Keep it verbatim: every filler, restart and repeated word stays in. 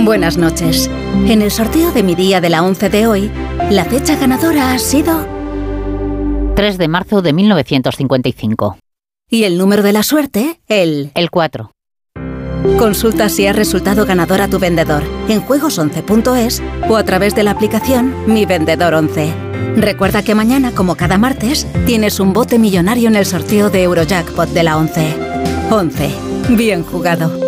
Buenas noches. En el sorteo de mi día de la once de hoy, la fecha ganadora ha sido tres de marzo de mil novecientos cincuenta y cinco. Y el número de la suerte, el... El cuatro. Consulta si has resultado ganador a tu vendedor en juegos once punto es o a través de la aplicación Mi Vendedor once. Recuerda que mañana, como cada martes, tienes un bote millonario en el sorteo de Eurojackpot de la once. once. Bien jugado.